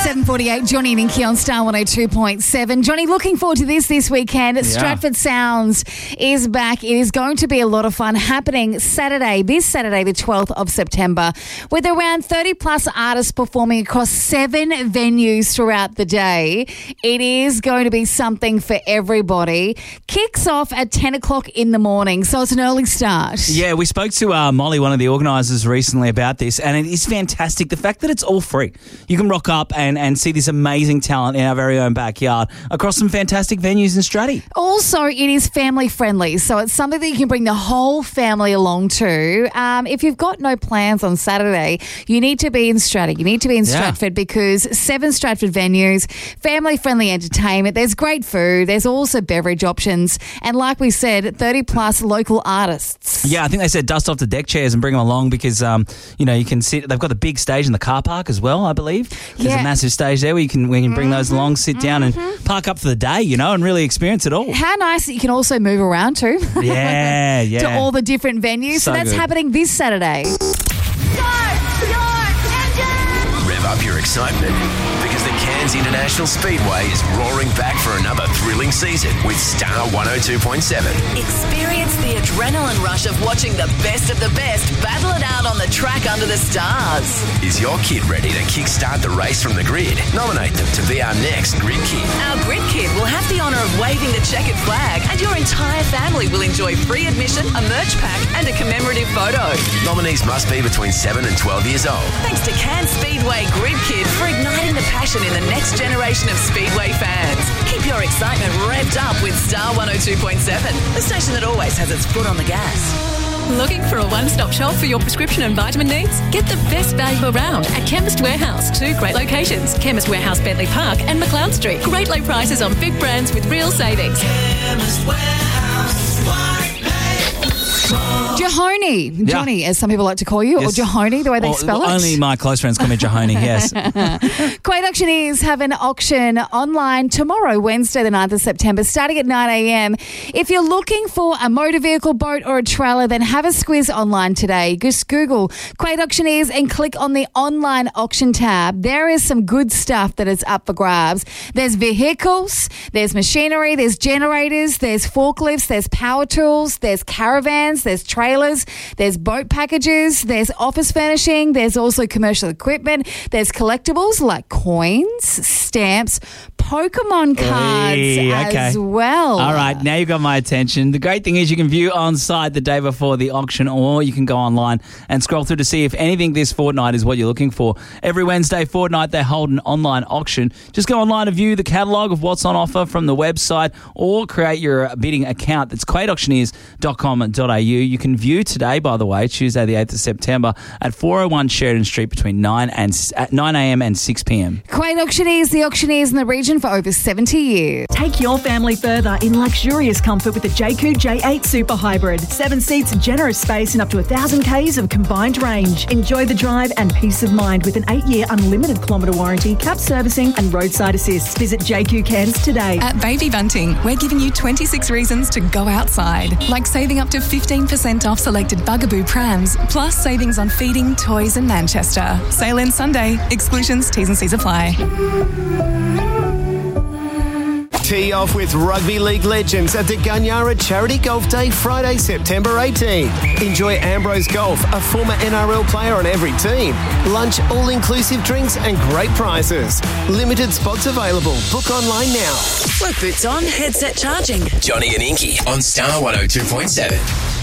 7:48, Johnny and Inky on Star 102.7. Johnny, looking forward to this weekend. Stratford Sounds is back. It is going to be a lot of fun happening this Saturday, the 12th of September, with around 30 plus artists performing across 7 venues throughout the day. It is going to be something for everybody. Kicks off at 10 o'clock in the morning, so it's an early start. Yeah, we spoke to Molly, one of the organisers, recently about this, and it is fantastic. The fact that it's all free. You can rock up and see this amazing talent in our very own backyard across some fantastic venues in Stratty. Also, it is family friendly, so it's something that you can bring the whole family along to. If you've got no plans on Saturday, you need to be in Stratty. You need to be in Stratford because 7 Stratford venues, family friendly entertainment. There's great food. There's also beverage options. And like we said, 30 plus local artists. Yeah, I think they said dust off the deck chairs and bring them along because, you can sit. They've got the big stage in the car park as well, I believe. There's a massive stage there where we can bring those along, sit down and park up for the day, and really experience it all. How nice that you can also move around too. Yeah. To all the different venues. So that's happening this Saturday. Rev up your excitement because the Cairns International Speedway is roaring back for another thrilling season with Star 102.7. Experience the adrenaline rush of watching the best battle it out on the track under the stars. Is your kid ready to kickstart the race from the grid? Nominate them to be our next Grid Kid. Our Grid Kid will have the honour of waving the checkered flag, and your entire family will enjoy free admission, a merch pack and a commemorative photo. Nominees must be between 7 and 12 years old. Thanks to Cairns Speedway Grid Kid for igniting the passion in the next generation of Speedway fans. Keep your excitement revved up with Star 102.7, the station that always has its foot on the gas. Looking for a one-stop shop for your prescription and vitamin needs? Get the best value around at Chemist Warehouse. 2 great locations, Chemist Warehouse Bentley Park and McLeod Street. Great low prices on big brands with real savings. Chemist Warehouse. Jahoni, Johnny, as some people like to call you, or Jahoni, the way they spell it. Only my close friends call me Jahoni, yes. Quaid Auctioneers have an auction online tomorrow, Wednesday the 9th of September, starting at 9 a.m. If you're looking for a motor vehicle, boat or a trailer, then have a squiz online today. Just Google Quaid Auctioneers and click on the online auction tab. There is some good stuff that is up for grabs. There's vehicles, there's machinery, there's generators, there's forklifts, there's power tools, there's caravans, there's trailers, there's boat packages, there's office furnishing, there's also commercial equipment, there's collectibles like coins, stamps, Pokemon cards as well. All right, now you've got my attention. The great thing is you can view on site the day before the auction, or you can go online and scroll through to see if anything this fortnight is what you're looking for. Every Wednesday fortnight they hold an online auction. Just go online and view the catalogue of what's on offer from the website, or create your bidding account. That's quaidauctioneers.com.au. You can view today, by the way, Tuesday the 8th of September at 401 Sheridan Street between 9 a.m. and 6 p.m. Quaid Auctioneers, the auctioneers in the region for over 70 years. Take your family further in luxurious comfort with the JQ J8 Super Hybrid. 7 seats, generous space and up to 1,000 Ks of combined range. Enjoy the drive and peace of mind with an 8-year unlimited kilometre warranty, cap servicing and roadside assist. Visit JQ Cairns today. At Baby Bunting, we're giving you 26 reasons to go outside, like saving up to 15% off selected Bugaboo prams, plus savings on feeding, toys and Manchester. Sale ends Sunday. Exclusions, T's and C's apply. Tee off with rugby league legends at the Gunyara Charity Golf Day, Friday, September 18. Enjoy Ambrose Golf, a former NRL player on every team. Lunch, all-inclusive drinks and great prizes. Limited spots available. Book online now. Work boots on, headset charging. Johnny and Inky on Star 102.7.